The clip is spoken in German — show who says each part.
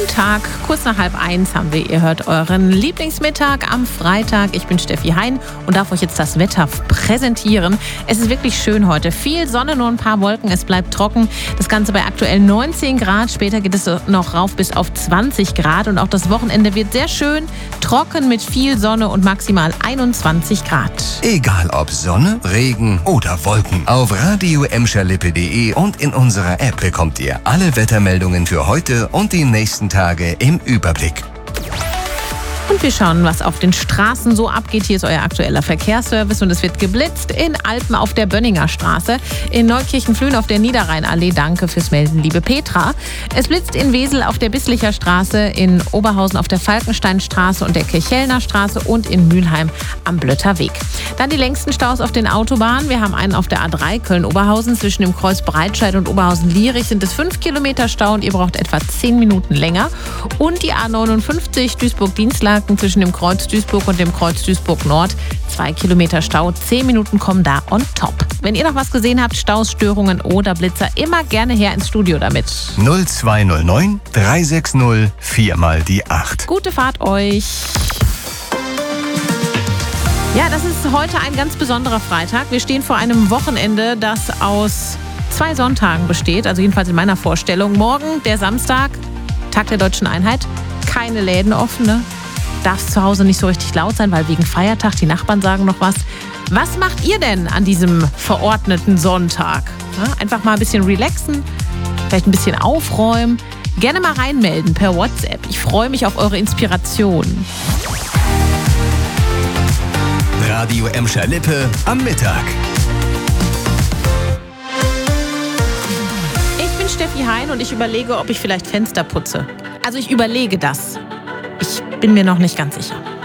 Speaker 1: Guten Tag, kurz nach 12:30 haben wir. Ihr hört euren Lieblingsmittag am Freitag. Ich bin Steffi Hein und darf euch jetzt das Wetter präsentieren. Es ist wirklich schön heute. Viel Sonne, nur ein paar Wolken. Es bleibt trocken. Das Ganze bei aktuell 19 Grad. Später geht es noch rauf bis auf 20 Grad. Und auch das Wochenende wird sehr schön. Trocken mit viel Sonne und maximal 21 Grad.
Speaker 2: Egal ob Sonne, Regen oder Wolken. Auf radio-emscherlippe.de und in unserer App bekommt ihr alle Wettermeldungen für heute und die nächsten Tage im Überblick.
Speaker 1: Und wir schauen, was auf den Straßen so abgeht. Hier ist euer aktueller Verkehrsservice und es wird geblitzt in Alpen auf der Bönninger Straße, in Neukirchen-Flühen auf der Niederrheinallee. Danke fürs Melden, liebe Petra. Es blitzt in Wesel auf der Bisslicher Straße, in Oberhausen auf der Falkensteinstraße und der Kirchhellner Straße und in Mülheim am Blötter Weg. Dann die längsten Staus auf den Autobahnen. Wir haben einen auf der A3 Köln-Oberhausen. Zwischen dem Kreuz Breitscheid und Oberhausen-Lierich sind es 5 Kilometer Stau und ihr braucht etwa 10 Minuten länger. Und die A59 Duisburg-Dienstlaken zwischen dem Kreuz Duisburg und dem Kreuz Duisburg Nord. 2 Kilometer Stau, 10 Minuten kommen da on top. Wenn ihr noch was gesehen habt, Staus, Störungen oder Blitzer, immer gerne her ins Studio damit.
Speaker 2: 0209 360 4x8.
Speaker 1: Gute Fahrt euch! Ja, das ist heute ein ganz besonderer Freitag. Wir stehen vor einem Wochenende, das aus 2 Sonntagen besteht, also jedenfalls in meiner Vorstellung. Morgen, der Samstag, Tag der Deutschen Einheit, keine Läden offen, ne? Darf es zu Hause nicht so richtig laut sein, weil wegen Feiertag, die Nachbarn sagen noch was. Was macht ihr denn an diesem verordneten Sonntag? Ja, einfach mal ein bisschen relaxen, vielleicht ein bisschen aufräumen. Gerne mal reinmelden per WhatsApp. Ich freue mich auf eure Inspiration.
Speaker 2: Radio Emscher-Lippe am Mittag.
Speaker 1: Ich bin Steffi Hein und ich überlege, ob ich vielleicht Fenster putze. Also ich überlege das. Ich bin mir noch nicht ganz sicher.